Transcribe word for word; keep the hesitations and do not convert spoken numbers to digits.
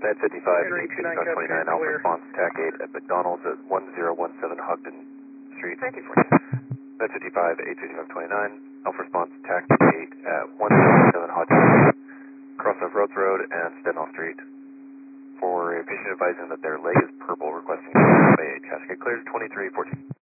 Med fifty-five, eight fifty-five twenty-nine, Alpha response, T A C eight at McDonald's at one zero one seven Hogden Street. Thank you for Med fifty-five, eight fifty-five twenty-nine, Alpha response, T A C eight at one zero one seven Hogden Street, cross of Rhodes Road and Stendhal Street. For a patient advising that their leg is purple, requesting by a Cascade cleared twenty-three fourteen.